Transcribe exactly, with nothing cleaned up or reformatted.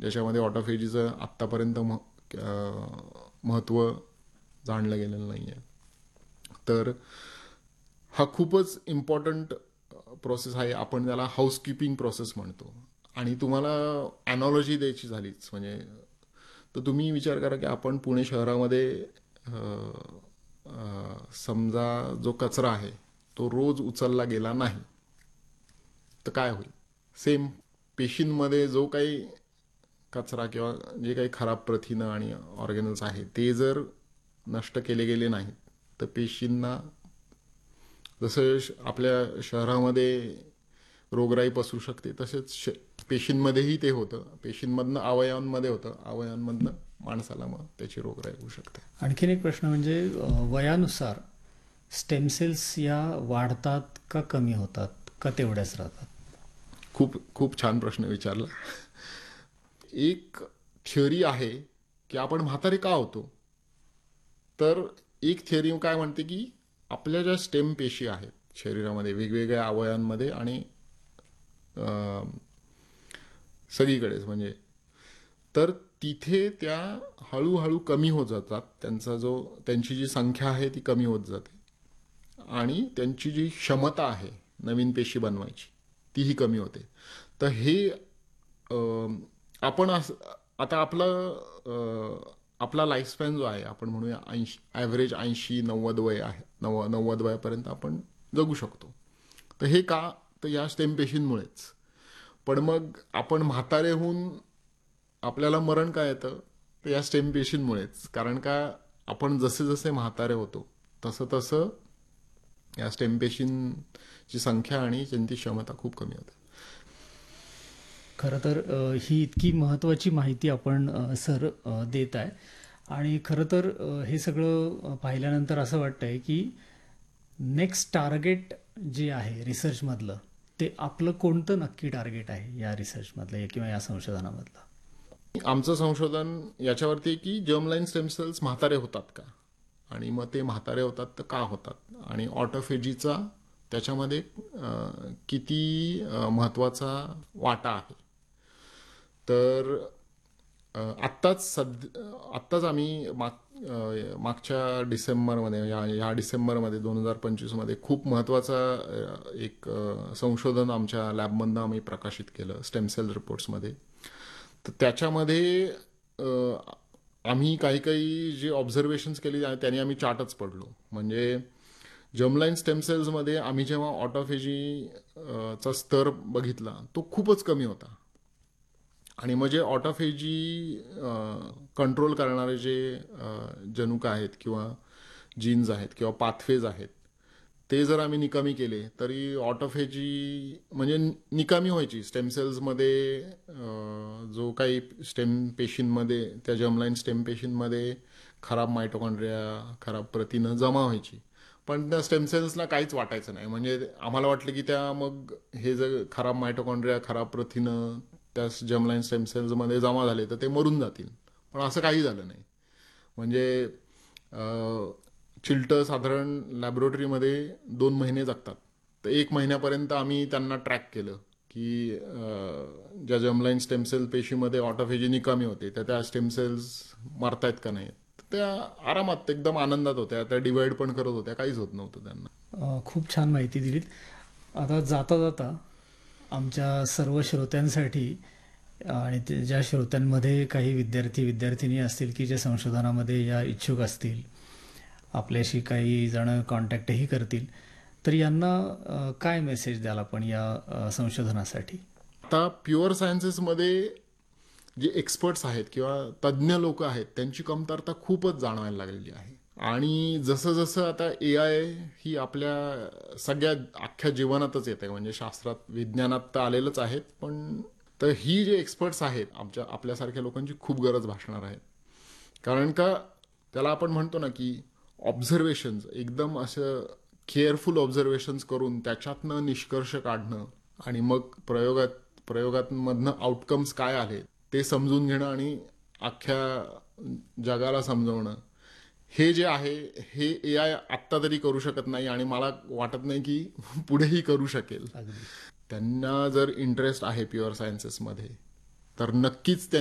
ज्याच्यामध्ये ऑटोफेजीचं आत्तापर्यंत म महत्त्व जाणलं गेलेलं नाही आहे. तर हा खूपच इम्पॉर्टंट प्रोसेस आहे. आपण त्याला हाऊसकीपिंग प्रोसेस म्हणतो. आणि तुम्हाला ॲनॉलॉजी द्यायची झालीच म्हणजे तर तुम्ही विचार करा की आपण पुणे शहरामध्ये समजा जो कचरा आहे तो रोज उचलला गेला नाही तर काय होईल. सेम पेशींमध्ये जो काही कचरा किंवा जे काही खराब प्रथिनं आणि ऑर्गॅनल्स आहे ते जर नष्ट केले गेले नाहीत तर पेशींना जसं आपल्या शहरामध्ये रोगराई पसरू शकते तसेच श पेशींमध्येही ते होतं. पेशींमधनं अवयवांमध्ये होतं, अवयवांमधनं माणसाला मग त्याची रोगराई होऊ शकते. आणखीन एक प्रश्न म्हणजे वयानुसार स्टेम सेल्स या वाढतात का कमी होतात का तेवढ्याच राहतात? खूप खूप छान प्रश्न विचारला. एक थिअरी आहे की आपण म्हातारे का होतो. तर एक थिअरी काय म्हणते की आपल्या ज्या स्टेम पेशी आहेत शरीरामध्ये वेगवेगळ्या अवयवांमध्ये आणि सगळीकडेच म्हणजे तर तिथे त्या हळूहळू कमी होत जातात. त्यांचा जो त्यांची जी संख्या आहे ती कमी होत जाते आणि त्यांची जी क्षमता आहे नवीन पेशी बनवायची तीही कमी होते. तर हे आपण आता आपलं आपला लाईफस्पॅन जो आहे आपण म्हणूया ऐंशी ॲव्हरेज ऐंशी नव्वद वय आहे नव्व नव्वद वयापर्यंत आपण जगू शकतो. तर हे का तर या स्टेम पेशींमुळेच. पण मग आपण म्हातारे होऊन आपल्याला मरण काय येतं तर या स्टेम पेशींमुळेच. कारण का आपण जसे जसे म्हातारे होतो तसं तसं या स्टेम पेशींची संख्या आणि त्यांची क्षमता खूप कमी होते. खरं तर ही इतकी महत्त्वाची माहिती आपण सर देत आहे आणि खरं तर हे सगळं पाहिल्यानंतर असं वाटतंय की नेक्स्ट टार्गेट जे आहे रिसर्चमधलं ते आपलं कोणतं नक्की टार्गेट आहे या रिसर्चमधलं किंवा या संशोधनामधलं? आमचं संशोधन याच्यावरती की जर्मलाईन स्टेम सेल्स म्हातारे होतात का आणि मग ते म्हातारे होतात तर का होतात आणि ऑटोफेजीचा त्याच्यामध्ये किती महत्त्वाचा वाटा आहे. तर आत्ताच सध्या आत्ताच आम्ही माग मागच्या डिसेंबरमध्ये या या डिसेंबरमध्ये दोन हजार पंचवीसमध्ये खूप महत्त्वाचा एक संशोधन आमच्या लॅबमधनं आम्ही प्रकाशित केलं स्टेम सेल रिपोर्ट्समध्ये. तर त्याच्यामध्ये आम्ही काही काही जे ऑब्झर्वेशन्स केली त्यांनी आम्ही चार्टच पडलो. म्हणजे जर्मलाईन स्टेम सेल्समध्ये आम्ही जेव्हा ऑटोफेजीचा स्तर बघितला तो खूपच कमी होता आणि म्हणजे ऑटोफेजी कंट्रोल करणारे जे जनुक आहेत किंवा जीन्स आहेत किंवा पाथवेज आहेत ते जर आम्ही निकामी केले तरी ऑटोफेजी म्हणजे निकामी व्हायची. स्टेम सेल्समध्ये जो काही स्टेम पेशींमध्ये त्या जर्मलाईन स्टेम पेशींमध्ये खराब मायटोकॉन्ड्रिया खराब प्रथिनं जमा व्हायची पण त्या स्टेम सेल्सला काहीच वाटायचं नाही. म्हणजे आम्हाला वाटलं की त्या मग हे जर खराब मायटोकॉन्ड्रिया खराब प्रथिनं त्या जर्मलाईन स्टेम सेल्समध्ये जमा झाले तर ते मरून जातील. पण असं काही झालं नाही. म्हणजे चिलटं साधारण लॅबोरेटरीमध्ये दोन महिने जगतात तर एक महिन्यापर्यंत आम्ही त्यांना ट्रॅक केलं की ज्या जर्मलाईन स्टेम सेल पेशीमध्ये ऑटोफेजी निकामी होते त्या त्या स्टेम सेल्स मरतायत का नाही. त्या आरामात एकदम आनंदात होत्या. त्या डिवाइड पण करत होत्या काहीच होत नव्हतं त्यांना. खूप छान माहिती दिलीत. आता जाता जाता आमच्या सर्व श्रोत्यांसाठी आणि ज्या श्रोत्यांमध्ये काही विद्यार्थी विद्यार्थिनी असतील की जे संशोधनामध्ये या इच्छुक असतील आपल्याशी काही जण कॉन्टॅक्टही करतील तर यांना काय मेसेज द्याल आपण या संशोधनासाठी? आता प्युअर सायन्सेसमध्ये जे एक्सपर्ट्स आहेत किंवा तज्ज्ञ लोक आहेत त्यांची कमतरता खूपच जाणवायला लागलेली आहे. आणि जसं जसं आता ए आय ही आपल्या सगळ्या अख्ख्या जीवनातच येते म्हणजे शास्त्रात विज्ञानात तर आलेलंच आहेत पण तर ही जे एक्सपर्ट्स आहेत आमच्या आपल्यासारख्या लोकांची खूप गरज भासणार आहे. कारण का त्याला आपण म्हणतो ना की ऑब्झर्वेशन्स एकदम असं केअरफुल ऑब्झर्वेशन्स करून त्याच्यातनं निष्कर्ष काढणं आणि मग प्रयोगात प्रयोगांमधनं आउटकम्स काय आले ते समजून घेणं आणि अख्ख्या जगाला समजवणं हे जे आहे हे ए आय आत्ता तरी करू शकत नाही आणि मला वाटत नाही की पुढेही करू शकेल. त्यांना जर इंटरेस्ट आहे प्युअर सायन्सेसमध्ये तर नक्कीच